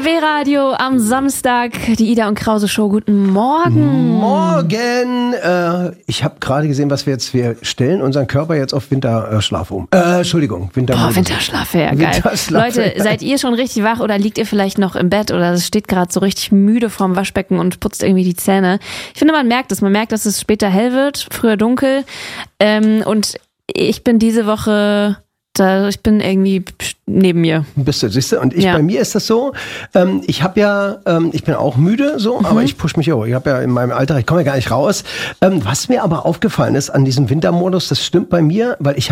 NRW-Radio am Samstag, die Ida und Krause Show. Guten Morgen. Morgen. Ich habe gerade gesehen, wir stellen unseren Körper jetzt auf Winterschlaf um. Entschuldigung, Wintermodus. Winterschlaf wäre geil. Leute, seid ihr schon richtig wach oder liegt ihr vielleicht noch im Bett oder steht gerade so richtig müde vorm Waschbecken und putzt irgendwie die Zähne? Ich finde, man merkt es. Man merkt, dass es später hell wird, früher dunkel. Und ich bin diese Woche... ich bin irgendwie neben mir. Bist du, siehst du? Und bei mir ist das so, ich bin auch müde, aber ich push mich hoch. Ich habe ja in meinem Alter, ich komme ja gar nicht raus. Was mir aber aufgefallen ist an diesem Wintermodus, das stimmt bei mir, weil ich